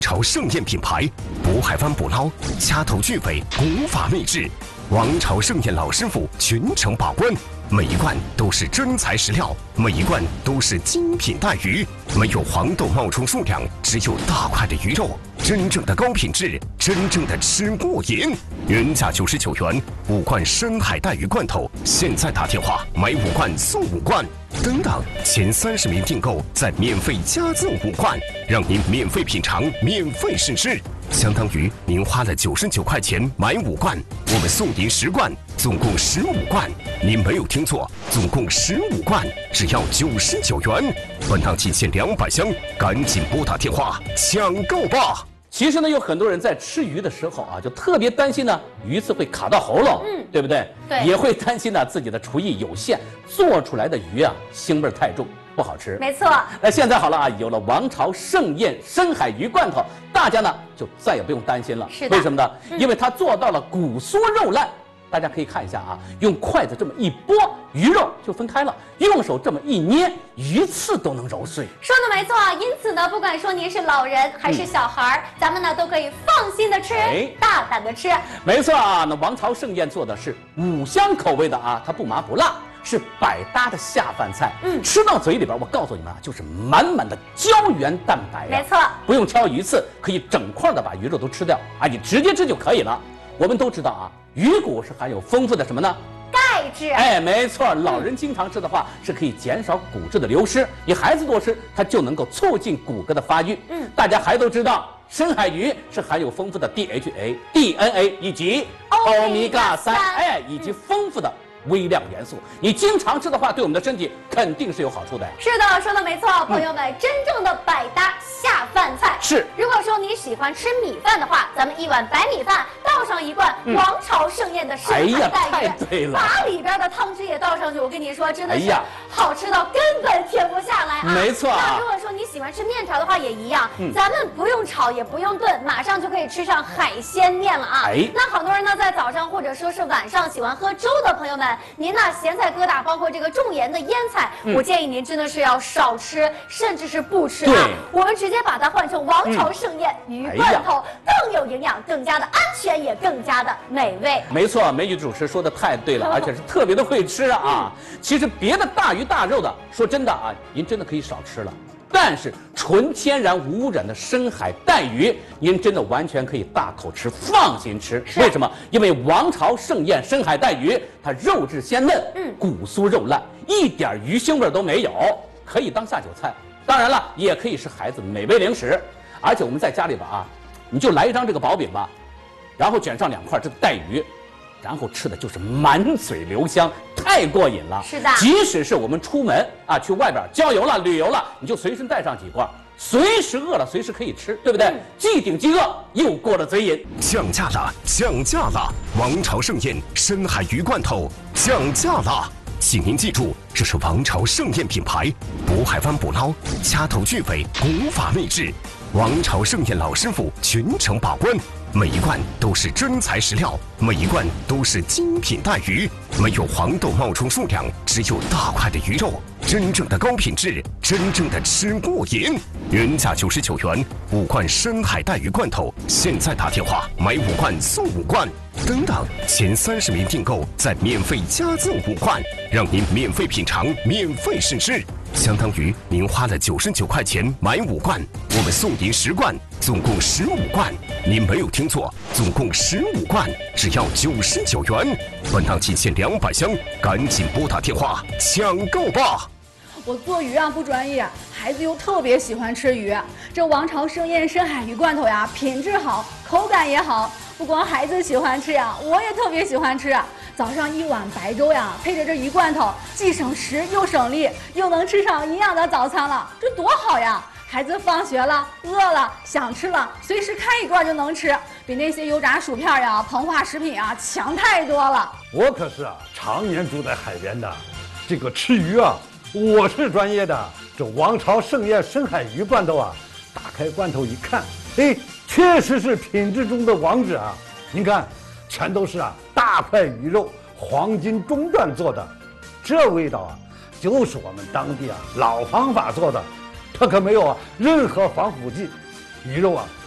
朝盛宴品牌，渤海湾捕捞，掐头去尾，古法秘制。王朝盛宴老师傅全程把关，每一罐都是真材实料，每一罐都是精品带鱼，没有黄豆冒充数量，只有大块的鱼肉，真正的高品质，真正的吃过瘾。原价99元，5罐深海带鱼罐头，现在打电话买5罐送5罐。等等，前30名订购再免费加赠5罐，让您免费品尝，免费试吃，相当于您花了99块钱买5罐，我们送您10罐，总共15罐。您没有听错，总共15罐，只要99元。本档仅限200箱，赶紧拨打电话抢购吧！ 其实呢，有很多人在吃鱼的时候啊，就特别担心呢，鱼刺会卡到喉咙，对不对？ 对， 也会担心呢自己的厨艺有限，做出来的鱼啊腥味太重，不好吃。 没错。 那现在好了啊，有了王朝盛宴深海鱼罐头，大家呢就再也不用担心了。 是的。 为什么呢？因为它做到了骨酥肉烂。大家可以看一下啊，用筷子这么一拨，鱼肉就分开了；用手这么一捏，鱼刺都能揉碎。 说的没错，因此呢，不管说您是老人还是小孩咱们呢都可以放心的吃，大胆的吃。 没错啊，那王朝盛宴做的是5香口味的啊，它不麻不辣，是百搭的下饭菜。吃到嘴里边，我告诉你们啊，就是满满的胶原蛋白没错， 不用挑鱼刺，可以整块的把鱼肉都吃掉啊，你直接吃就可以了。我们都知道啊，鱼骨是含有丰富的什么呢？ 钙质。 哎，没错，老人经常吃的话是可以减少骨质的流失，你孩子多吃，它就能够促进骨骼的发育。大家还都知道，深海鱼是含有丰富的 DHA、DNA 以及欧米伽3，以及丰富的微量元素，你经常吃的话，对我们的身体肯定是有好处的。 是的，说的没错，朋友们，真正的百搭下饭菜是。 如果说你喜欢吃米饭的话，咱们1碗白米饭倒上1罐王朝盛宴的深海带鱼， 太对了， 把里边的汤汁也倒上去，我跟你说，真的是好吃到根本停不下来啊！ 没错。 那如果说你喜欢吃面条的话，也一样，咱们不用炒也不用炖，马上就可以吃上海鲜面了啊！那很多人呢，在早上或者说是晚上喜欢喝粥的朋友们，您呢咸菜疙瘩，包括这个重盐的腌菜，我建议您真的是要少吃，甚至是不吃啊！我们直接把它换成王朝盛宴鱼罐头，更有营养，更加的安全，也更加的美味。 没错，美女主持说的太对了，而且是特别的会吃啊！其实别的大鱼大肉的，说真的啊，您真的可以少吃了。但是纯天然无污染的深海带鱼，您真的完全可以大口吃，放心吃。为什么？因为王朝盛宴深海带鱼，它肉质鲜嫩，骨酥肉烂，一点鱼腥味都没有，可以当下酒菜。当然了，也可以是孩子美味零食。而且我们在家里边啊，你就来一张这个薄饼吧，然后卷上2块这个带鱼，然后吃的就是满嘴留香，太过瘾了。 是的， 即使是我们出门啊，去外边郊游了、旅游了，你就随身带上几罐，随时饿了随时可以吃，对不对？既顶饥饿，又过了嘴瘾。 降价了，降价了！王朝盛宴深海鱼罐头降价了！请您记住，这是王朝盛宴品牌，渤海湾捕捞，掐头去尾，古法秘制。王朝盛宴老师傅全程把关，每一罐都是真材实料，每一罐都是精品带鱼，没有黄豆冒充数量，只有大块的鱼肉，真正的高品质，真正的吃过瘾。原价99元，5罐深海带鱼罐头，现在打电话买5罐送5罐。等等，前30名订购再免费加赠5罐，让您免费品尝，免费试吃，相当于您花了99块钱买5罐，我们送您10罐，总共15罐。您没有听错，总共15罐，只要99元。本档仅限200箱，赶紧拨打电话抢购吧！ 我做鱼啊不专业，孩子又特别喜欢吃鱼。这王朝盛宴深海鱼罐头呀，品质好，口感也好。不光孩子喜欢吃呀，我也特别喜欢吃。早上1碗白粥呀，配着这鱼罐头，既省时又省力，又能吃上营养的早餐了，这多好呀！孩子放学了、饿了、想吃了，随时开一罐就能吃，比那些油炸薯片呀、膨化食品啊强太多了。 我可是常年住在海边的，这个吃鱼啊，我是专业的。这王朝盛宴深海鱼罐头啊，打开罐头一看，哎，确实是品质中的王者啊！您看，全都是大块鱼肉，黄金中段做的，这味道啊，就是我们当地老方法做的，它可没有任何防腐剂，鱼肉